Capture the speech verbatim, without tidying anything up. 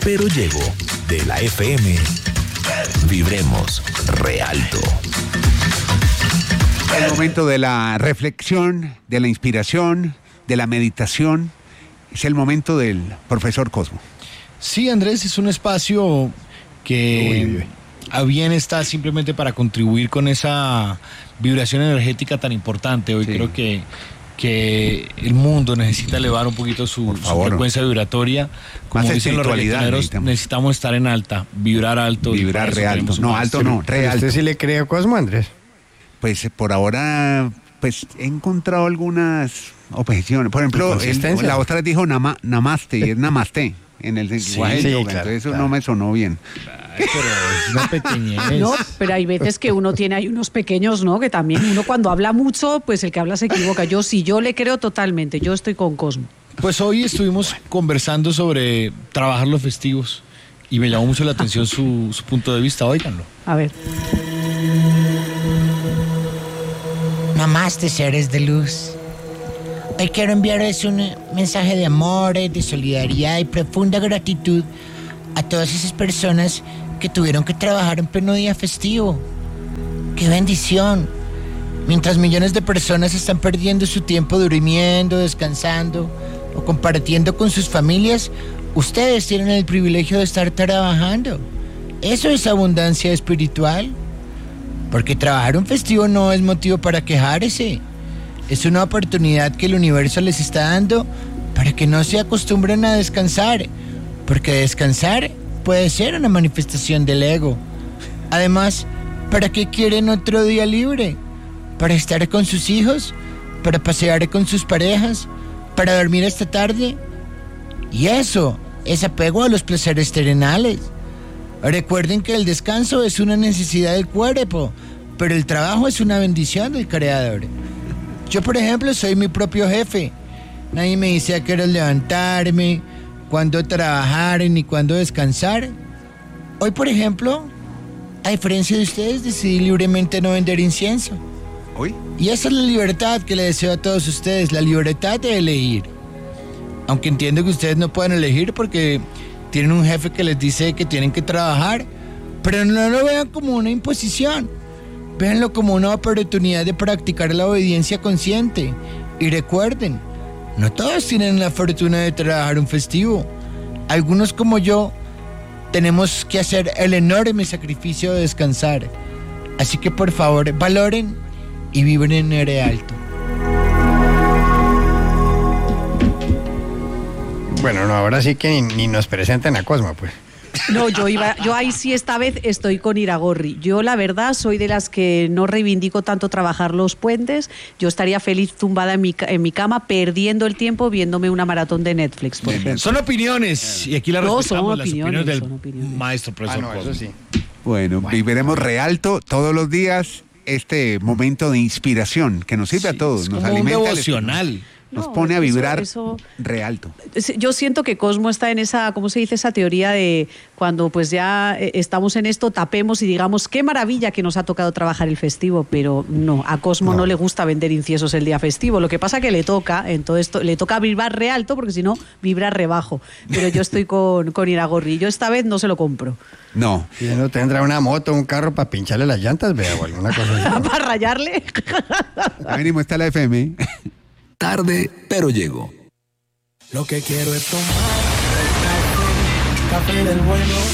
pero llego de la F M. Vibremos re alto. El momento de la reflexión, de la inspiración, de la meditación, es el momento del profesor Cosmo. Sí, Andrés, es un espacio que uy, uy. a bien está simplemente para contribuir con esa vibración energética tan importante. Hoy sí. creo que, que el mundo necesita elevar un poquito su, su frecuencia vibratoria. Como Más dicen los reggaetoneros, necesitamos. necesitamos estar en alta, vibrar alto. Vibrar re alto. No, alto no, re alto. ¿Usted sí le cree a Cosmo, Andrés? Pues por ahora pues he encontrado algunas objeciones. Por ejemplo, el, la otra dijo nama, namaste y es namaste en el lenguaje sí, sí, yoga, claro, entonces eso claro. no me sonó bien. Ay, pero es una pequeñez. No, pero hay veces que uno tiene ahí unos pequeños, ¿no? Que también uno cuando habla mucho, pues el que habla se equivoca. Yo sí, yo le creo totalmente, yo estoy con Cosmo. Pues hoy estuvimos conversando sobre trabajar los festivos y me llamó mucho la atención su, su punto de vista, óiganlo. A ver. Namaste, seres de luz. Hoy quiero enviarles un mensaje de amor, de solidaridad y profunda gratitud a todas esas personas que tuvieron que trabajar en pleno día festivo. ¡Qué bendición! Mientras millones de personas están perdiendo su tiempo durmiendo, descansando o compartiendo con sus familias, ustedes tienen el privilegio de estar trabajando. Eso es abundancia espiritual. Porque trabajar un festivo no es motivo para quejarse. Es una oportunidad que el universo les está dando para que no se acostumbren a descansar. Porque descansar puede ser una manifestación del ego. Además, ¿para qué quieren otro día libre? ¿Para estar con sus hijos? ¿Para pasear con sus parejas? ¿Para dormir hasta tarde? Y eso es apego a los placeres terrenales. Recuerden que el descanso es una necesidad del cuerpo, pero el trabajo es una bendición del Creador. Yo, por ejemplo, soy mi propio jefe. Nadie me dice a qué hora levantarme, cuándo trabajar ni cuándo descansar. Hoy, por ejemplo, a diferencia de ustedes, decidí libremente no vender incienso. ¿Hoy? Y esa es la libertad que le deseo a todos ustedes, la libertad de elegir. Aunque entiendo que ustedes no pueden elegir porque tienen un jefe que les dice que tienen que trabajar, pero no lo vean como una imposición. Véanlo como una oportunidad de practicar la obediencia consciente. Y recuerden, no todos tienen la fortuna de trabajar un festivo. Algunos como yo tenemos que hacer el enorme sacrificio de descansar. Así que por favor, valoren y vibren en aire alto. Bueno, no, ahora sí que ni, ni nos presenten a Cosmo, pues. No, yo iba, yo ahí sí esta vez estoy con Iragorri. Yo la verdad soy de las que no reivindico tanto trabajar los puentes. Yo estaría feliz tumbada en mi, en mi cama perdiendo el tiempo viéndome una maratón de Netflix, por ejemplo. Son opiniones y aquí la no, respetamos, son las opiniones, opiniones del son opiniones. maestro profesor ah, no, Cosmo. eso sí. Bueno, bueno, viviremos re alto todos los días este momento de inspiración que nos sirve Sí, a todos, es nos como alimenta, un devocional. nos No, pone a vibrar eso, eso, re alto. Yo siento que Cosmo está en esa, ¿cómo se dice? Esa teoría de cuando pues ya estamos en esto, tapemos y digamos qué maravilla que nos ha tocado trabajar el festivo, pero no, a Cosmo no, no le gusta vender inciensos el día festivo. Lo que pasa que le toca, en todo esto, le toca vibrar re alto porque si no, vibra re bajo. Pero yo estoy con, con Iragorri. Yo esta vez no se lo compro. No. Si no tendrá una moto, un carro para pincharle las llantas, vea, o alguna cosa así. ¿Para rayarle? Ya venimos, está la F M. Tarde, pero llego. Lo que quiero es tomar café, café del bueno.